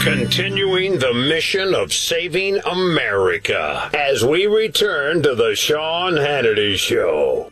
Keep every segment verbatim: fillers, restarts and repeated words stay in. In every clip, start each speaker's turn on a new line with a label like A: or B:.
A: Continuing the mission of saving America as we return to the Sean Hannity Show.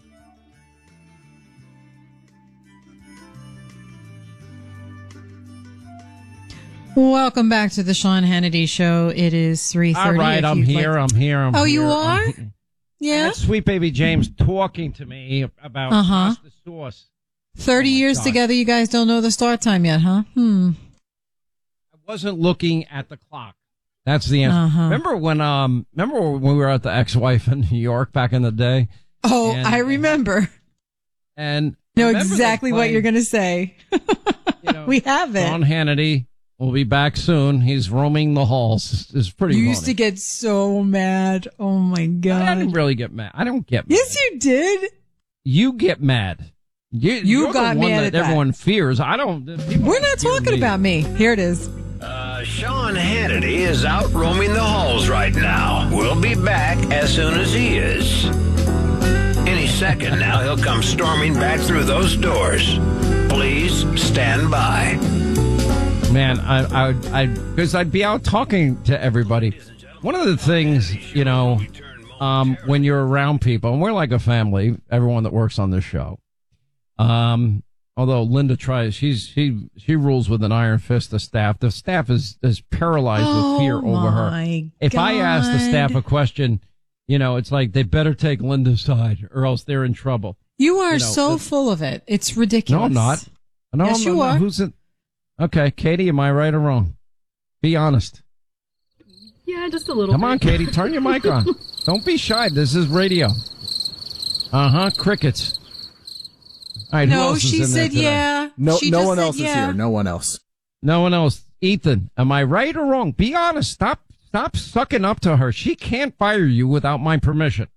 B: Welcome back to the Sean Hannity Show. It is three thirty.
C: All right, I'm here, like... I'm here, I'm
B: oh,
C: here.
B: Oh, you are?
C: I'm...
B: Yeah?
C: That's Sweet Baby James talking to me about
B: uh-huh.
C: the sauce.
B: thirty
C: oh
B: years
C: God.
B: together, you guys don't know the start time yet, huh? Hmm.
C: I wasn't looking at the clock. That's the answer.
B: Uh-huh.
C: Remember when, um, remember when we were at the ex-wife in New York back in the day?
B: Oh,
C: and,
B: I remember.
C: And
B: know exactly what you're going to say.
C: You know,
B: we have it.
C: Sean Hannity will be back soon. He's roaming the halls. It's, it's pretty
B: You
C: funny.
B: used to get so mad. Oh, my God.
C: I didn't really get mad. I don't get mad.
B: Yes, you did.
C: You get mad. You,
B: you
C: you're
B: got
C: the one
B: mad
C: that
B: at that.
C: everyone fears. I don't.
B: We're not talking
C: me.
B: about me. Here it is.
A: Uh, Sean Hannity is out roaming the halls right now. We'll be back as soon as he is. Any second now, he'll come storming back through those doors. Please stand by.
C: Man, I, I, I, because I'd be out talking to everybody. One of the things, you know, um, when you're around people, and we're like a family, everyone that works on this show. Um, although Linda tries, she's she she rules with an iron fist. The staff, the staff is is paralyzed
B: oh
C: with fear over her. If
B: God.
C: I ask the staff a question, you know, it's like they better take Linda's side, or else they're in trouble.
B: You are
C: you know,
B: so
C: it's,
B: full of it. It's ridiculous.
C: No, I'm not. No,
B: yes,
C: I'm
B: you
C: not.
B: are.
C: Who's it? Okay, Katie, am I right or wrong? Be honest.
D: Yeah, just a little
C: Come
D: bit.
C: on, Katie, turn your mic on. Don't be shy. This is radio. Uh-huh, crickets. All right, who
B: no,
C: else is
B: she
C: in there
B: said
C: today?
B: yeah.
E: No,
B: she
E: no
B: just
E: one
B: said
E: else
B: yeah.
E: is here. No one else.
C: No one else. Ethan, am I right or wrong? Be honest. Stop, stop sucking up to her. She can't fire you without my permission.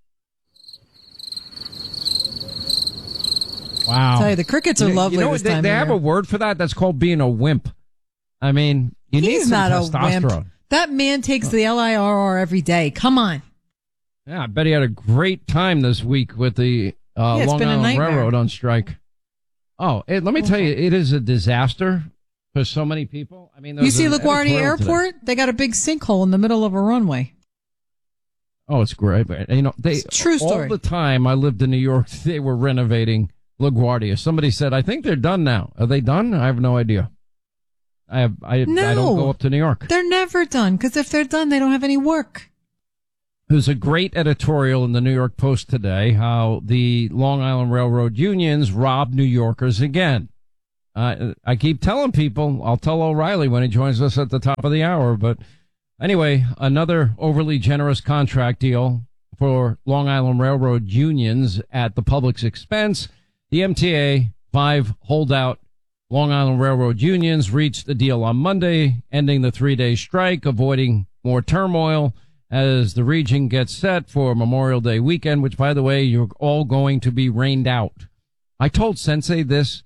C: Wow.
B: I tell you, the crickets are
C: you,
B: lovely
C: you know,
B: this
C: they,
B: time
C: they
B: of
C: have
B: year.
C: a word for that. That's called being a wimp. I mean, you
B: He's
C: need some
B: not a
C: testosterone.
B: wimp. That man takes the L I R R every day. Come on.
C: Yeah, I bet he had a great time this week with the uh,
B: Yeah, it's
C: Long
B: been a
C: Island
B: nightmare.
C: Railroad on strike. Oh, it, let me tell you, it is a disaster for so many people. I mean,
B: You see
C: an
B: LaGuardia
C: editorial
B: Airport?
C: today.
B: They got a big sinkhole in the middle of a runway.
C: Oh, it's great. But, you know, they
B: It's a true story.
C: all the time I lived in New York, they were renovating LaGuardia. Somebody said, I think they're done now. Are they done? I have no idea. I have, I,
B: No.
C: I don't go up to New York.
B: They're never done, because if they're done, they don't have any work.
C: There's a great editorial in the New York Post today how the Long Island Railroad unions rob New Yorkers again. Uh, I keep telling people, I'll tell O'Reilly when he joins us at the top of the hour. But anyway, another overly generous contract deal for Long Island Railroad unions at the public's expense. The M T A, five holdout Long Island Railroad unions, reached a deal on Monday, ending the three-day strike, avoiding more turmoil as the region gets set for Memorial Day weekend, which, by the way, you're all going to be rained out. I told Sensei this.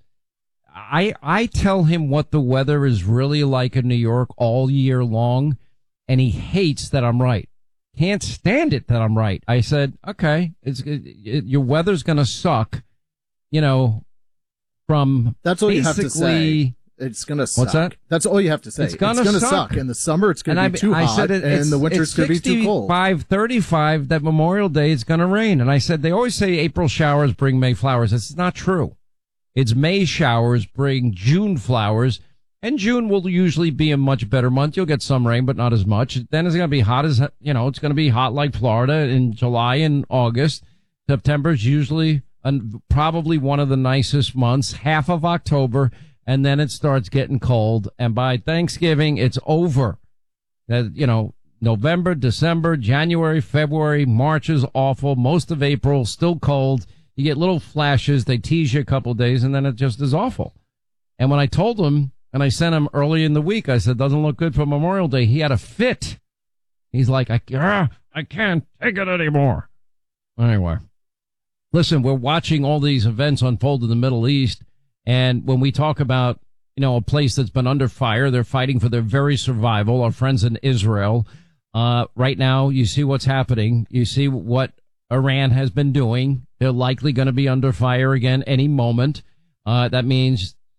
C: I I tell him what the weather is really like in New York all year long, and he hates that I'm right. Can't stand it that I'm right. I said, okay, it's it, it, your weather's going to suck, you know, from
E: That's all you have to
C: basically-
E: say. It's gonna suck.
C: What's that?
E: That's all you have to say.
C: It's gonna
E: suck.
C: suck.
E: In the summer, it's gonna
C: And
E: be
C: I,
E: too
C: I
E: hot,
C: said it,
E: and
C: it's,
E: in the winter, it's, gonna be too cold.
C: sixty-five, thirty-five, that Memorial Day is going to rain. And I said, they always say April showers bring May flowers. It's not true. It's May showers bring June flowers, and June will usually be a much better month. You'll get some rain, but not as much. Then it's going to be hot as, you know, it's going to be hot like Florida in July and August. September is usually an, probably one of the nicest months, half of October. And then it starts getting cold, and by Thanksgiving, it's over. Uh, you know, November, December, January, February, March is awful. Most of April, still cold. You get little flashes. They tease you a couple of days, and then it just is awful. And when I told him, and I sent him early in the week, I said, doesn't look good for Memorial Day. He had a fit. He's like, I, ah, I can't take it anymore. Anyway, listen, we're watching all these events unfold in the Middle East. And when we talk about, you know, a place that's been under fire, they're fighting for their very survival. Our friends in Israel, uh, right now, you see what's happening. You see what Iran has been doing. They're likely going to be under fire again any moment. Uh, that means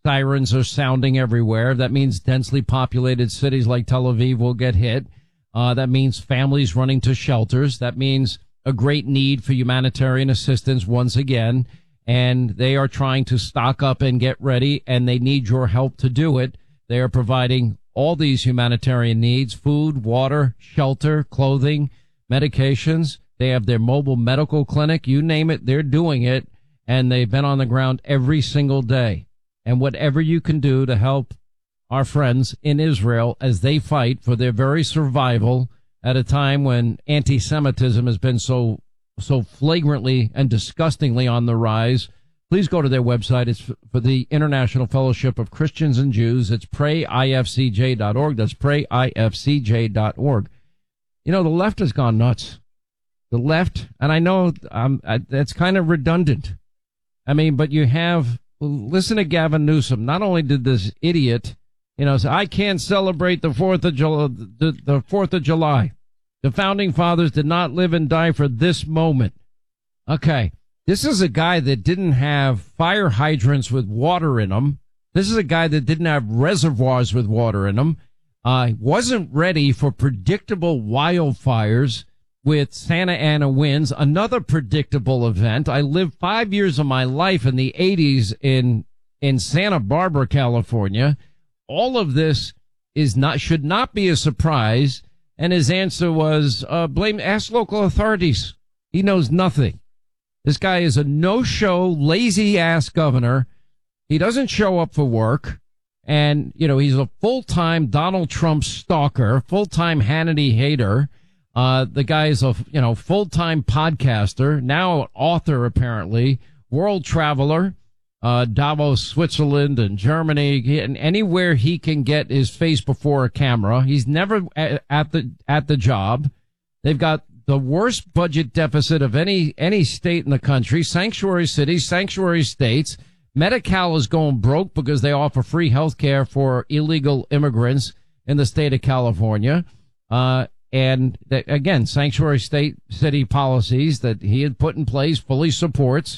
C: sirens are sounding everywhere. That means densely populated cities like Tel Aviv will get hit. Uh, that means families running to shelters. That means a great need for humanitarian assistance once again. And they are trying to stock up and get ready, and they need your help to do it. They are providing all these humanitarian needs: food, water, shelter, clothing, medications. They have their mobile medical clinic. You name it, they're doing it. And they've been on the ground every single day. And whatever you can do to help our friends in Israel as they fight for their very survival at a time when anti-Semitism has been so so flagrantly and disgustingly on the rise, please go to their website. It's for the International Fellowship of Christians and Jews. It's pray I F C J dot org. That's pray I F C J dot org. You know, the left has gone nuts. The left, and I know um, that's kind of redundant. I mean, but you have, listen to Gavin Newsom. Not only did this idiot, you know, say, I can't celebrate the fourth of July, the, the fourth of July. The founding fathers did not live and die for this moment. Okay. This is a guy that didn't have fire hydrants with water in them. This is a guy that didn't have reservoirs with water in them. Uh, wasn't ready for predictable wildfires with Santa Ana winds, another predictable event. I lived five years of my life in the eighties in, in Santa Barbara, California. All of this is not, should not be a surprise. And his answer was, uh, blame, ask local authorities. He knows nothing. This guy is a no-show, lazy-ass governor. He doesn't show up for work. And, you know, he's a full-time Donald Trump stalker, full-time Hannity hater. Uh, the guy is a, you know, full-time podcaster, now an author, apparently, world traveler, uh, Davos, Switzerland and Germany, and anywhere he can get his face before a camera. He's never at, at the, at the job. They've got the worst budget deficit of any, any state in the country, sanctuary cities, sanctuary states. Medi-Cal is going broke because they offer free health care for illegal immigrants in the state of California. Uh, and th- again, sanctuary state city policies that he had put in place fully supports.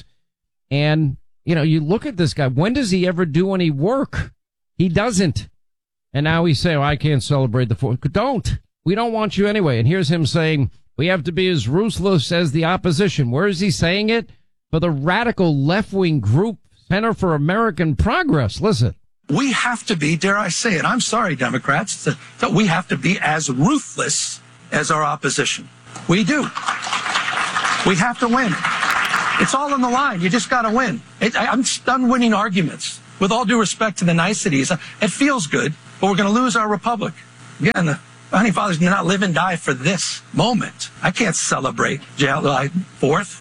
C: And, you know, you look at this guy. When does he ever do any work? He doesn't. And now we say, oh, I can't celebrate the fourth. Don't. We don't want you anyway. And here's him saying, we have to be as ruthless as the opposition. Where is he saying it? For the radical left-wing group, Center for American Progress. Listen.
F: We have to be, dare I say it, I'm sorry, Democrats, that, that we have to be as ruthless as our opposition. We do. We have to win. It's all on the line. You just got to win. It, I, I'm done winning arguments. With all due respect to the niceties, it feels good, but we're going to lose our republic. Again, the founding fathers did not live and die for this moment. I can't celebrate July fourth.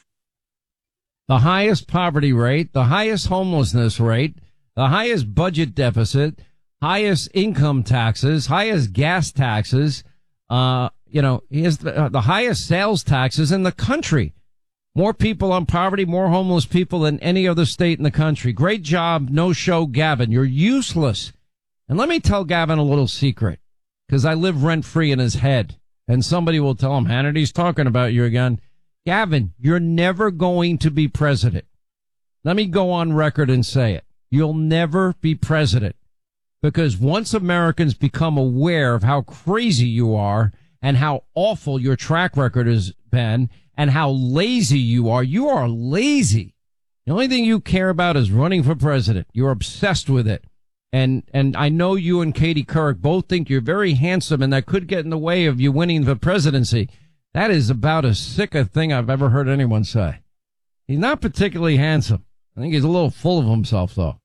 C: The highest poverty rate, the highest homelessness rate, the highest budget deficit, highest income taxes, highest gas taxes, uh, you know, he has the, uh, the highest sales taxes in the country. More people on poverty, more homeless people than any other state in the country. Great job. No show, Gavin. You're useless. And let me tell Gavin a little secret, because I live rent free in his head. And somebody will tell him, Hannity's talking about you again. Gavin, you're never going to be president. Let me go on record and say it. You'll never be president, because once Americans become aware of how crazy you are and how awful your track record has been and how lazy you are, you are lazy. The only thing you care about is running for president. You're obsessed with it. And, and I know you and Katie Couric both think you're very handsome, and that could get in the way of you winning the presidency. That is about as sick a thing I've ever heard anyone say. He's not particularly handsome. I think he's a little full of himself, though.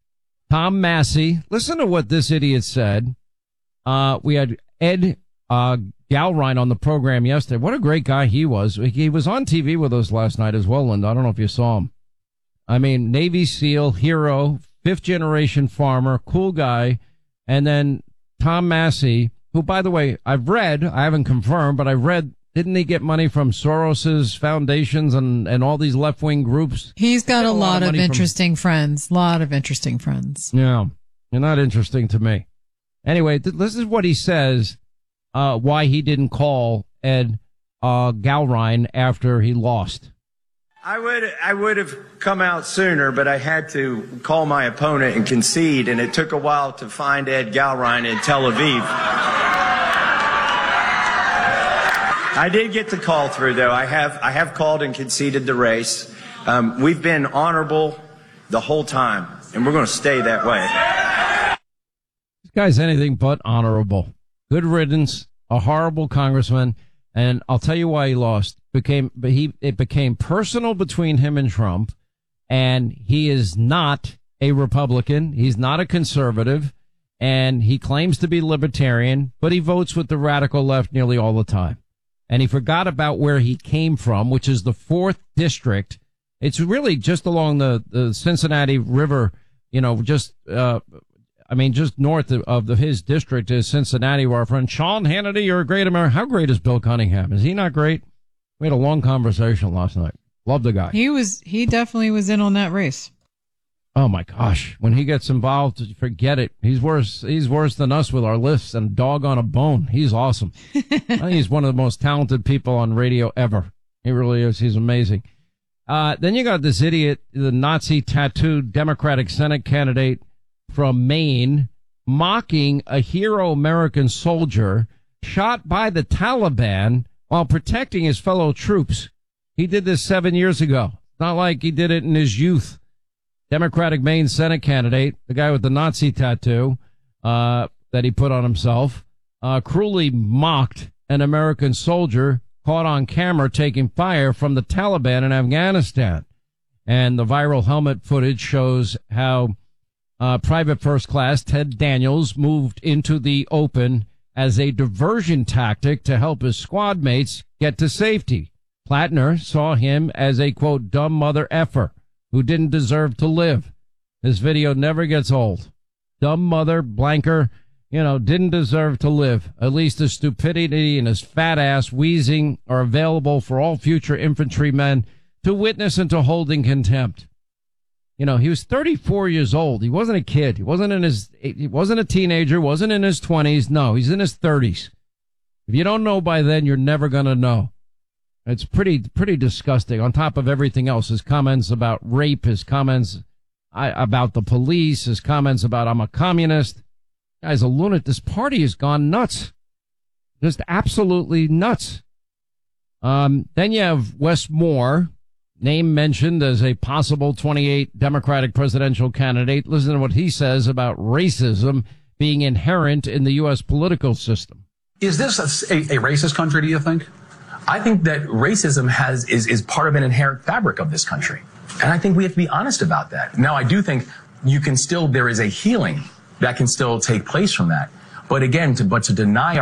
C: Tom Massey, listen to what this idiot said. Uh, we had Ed uh, Galrine on the program yesterday. What a great guy he was. He was on T V with us last night as well, Linda. I don't know if you saw him. I mean, Navy SEAL, hero, fifth-generation farmer, cool guy. And then Tom Massey, who, by the way, I've read, I haven't confirmed, but I've read, didn't he get money from Soros's foundations and, and all these left-wing groups?
B: He's got a, a lot, lot of, of interesting from... friends. A lot of interesting friends.
C: Yeah. You're not interesting to me. Anyway, th- this is what he says, uh, why he didn't call Ed uh, Galrine after he lost.
G: I would I would have come out sooner, but I had to call my opponent and concede, and it took a while to find Ed Galrein in Tel Aviv. I did get the call through, though. I have I have called and conceded the race. Um, we've been honorable the whole time, and we're going to stay that way.
C: This guy's anything but honorable. Good riddance, a horrible congressman, and I'll tell you why he lost. Became but he it became personal between him and Trump, and he is not a Republican. He's not a conservative, and he claims to be libertarian, but he votes with the radical left nearly all the time. And he forgot about where he came from, which is the fourth district. It's really just along the, the Cincinnati River, you know, just, uh, I mean, just north of, of the, his district is Cincinnati, where our friend Sean Hannity, you're a great American. How great is Bill Cunningham? Is he not great? We had a long conversation last night. Love the guy.
B: He was, he definitely was in on that race.
C: Oh my gosh. When he gets involved, forget it. He's worse, he's worse than us with our lists and dog on a bone. He's awesome. I think he's one of the most talented people on radio ever. He really is. He's amazing. Uh, then you got this idiot, the Nazi tattooed Democratic Senate candidate from Maine, mocking a hero American soldier shot by the Taliban while protecting his fellow troops. He did this seven years ago. It's not like he did it in his youth. Democratic Maine Senate candidate, the guy with the Nazi tattoo, uh, that he put on himself, uh, cruelly mocked an American soldier caught on camera taking fire from the Taliban in Afghanistan. And the viral helmet footage shows how, uh, Private First Class Ted Daniels moved into the open as a diversion tactic to help his squad mates get to safety. Plattner saw him as a, quote, dumb mother effer who didn't deserve to live. This video never gets old. Dumb mother blanker, you know, didn't deserve to live. At least his stupidity and his fat ass wheezing are available for all future infantrymen to witness and to hold in contempt. You know, he was thirty-four years old. He wasn't a kid. He wasn't in his, he wasn't a teenager, wasn't in his twenties. No, he's in his thirties. If you don't know by then, you're never going to know. It's pretty, pretty disgusting. On top of everything else, his comments about rape, his comments I, about the police, his comments about I'm a communist. Guy's a lunatic. This party has gone nuts. Just absolutely nuts. Um, then you have Wes Moore, name mentioned as a possible twenty-eight Democratic presidential candidate. Listen to what he says about racism being inherent in the U S political system.
H: Is this a, a, a racist country, do you think? I think that racism has is, is part of an inherent fabric of this country. And I think we have to be honest about that. Now, I do think you can still, there is a healing that can still take place from that. But again, to, but to deny